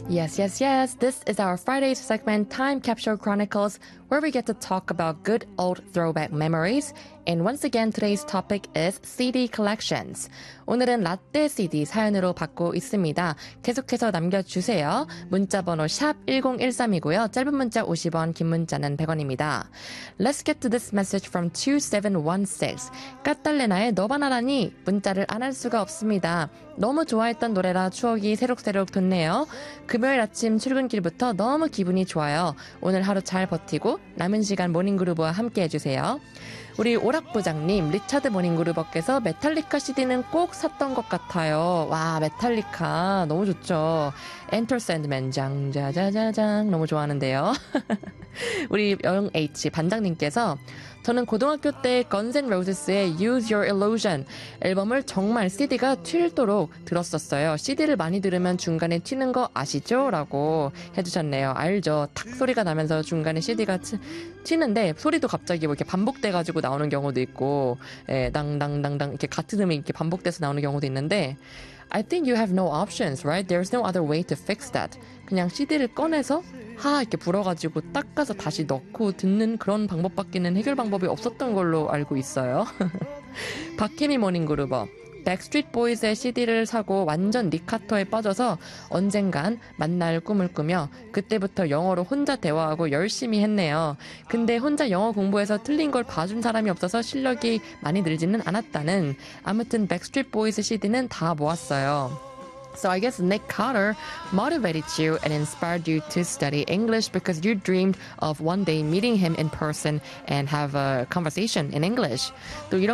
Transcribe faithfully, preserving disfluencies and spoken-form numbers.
Yes, yes, yes. This is our Friday segment, Time Capsule Chronicles, where we get to talk about good old throwback memories. And once again, today's topic is 씨디 collections. 오늘은 라떼 씨디 사연으로 받고 있습니다. 계속해서 남겨주세요. 문자번호 샵 일공일삼이고요. 짧은 문자 오십 원, 긴 문자는 백 원입니다. Let's get to this message from two seven one six. 까딸레나의 너바나라니 문자를 안 할 수가 없습니다. 너무 좋아했던 노래라 추억이 새록새록 돋네요. 금요일 아침 출근길부터 너무 기분이 좋아요. 오늘 하루 잘 버티고 남은 시간 모닝그루브와 함께 해주세요. 우리 오락부장님, 리차드 모닝그루버께서 메탈리카 씨디는 꼭 샀던 것 같아요. 와, 메탈리카 너무 좋죠. 엔터 샌드맨 장자자자장 너무 좋아하는데요. 우리 영H 반장님께서 저는 고등학교 때 건즈 앤 로지스의 Use Your Illusion 앨범을 정말 씨디가 튈도록 들었었어요. 씨디를 많이 들으면 중간에 튀는 거 아시죠? 라고 해주셨네요. 알죠. 탁 소리가 나면서 중간에 씨디가 튀, 튀는데 소리도 갑자기 뭐 이렇게 반복돼가지고 나오는 경우도 있고, 예, 당당당당 이렇게 같은 음이 이렇게 반복돼서 나오는 경우도 있는데, I think you have no options, right? There's no other way to fix that. 그냥 씨디를 꺼내서 하 이렇게 불어가지고 닦아서 다시 넣고 듣는 그런 방법밖에는 해결 방법이 없었던 걸로 알고 있어요. 박혜미 모닝그루버. 백스트리트 보이즈의 씨디를 사고 완전 니카토에 빠져서 언젠간 만날 꿈을 꾸며 그때부터 영어로 혼자 대화하고 열심히 했네요. 근데 혼자 영어 공부해서 틀린 걸 봐준 사람이 없어서 실력이 많이 늘지는 않았다는. 아무튼 백스트리트 보이즈 씨디는 다 모았어요. So I guess Nick Carter motivated you and inspired you to study English because you dreamed of one day meeting him in person and have a conversation in English. 또 이런